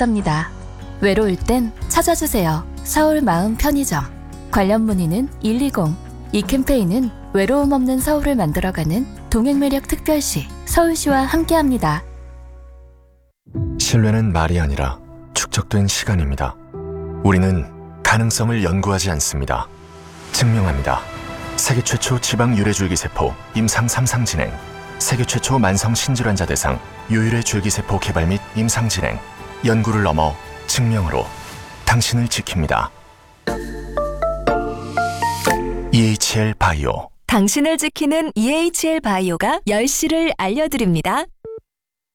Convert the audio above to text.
있었답니다. 외로울 땐 찾아주세요. 서울 마음 편의점. 관련 문의는 120. 이 캠페인은 외로움 없는 서울을 만들어가는 동행매력 특별시 서울시와 함께합니다. 신뢰는 말이 아니라 축적된 시간입니다. 우리는 가능성을 연구하지 않습니다. 증명합니다. 세계 최초 지방 유래줄기세포 임상 3상 진행, 세계 최초 만성 신질환자 대상 유일의 줄기세포 개발 및 임상 진행, 연구를 넘어 증명으로 당신을 지킵니다. EHL 바이오. 당신을 지키는 EHL 바이오가 10시를 알려드립니다.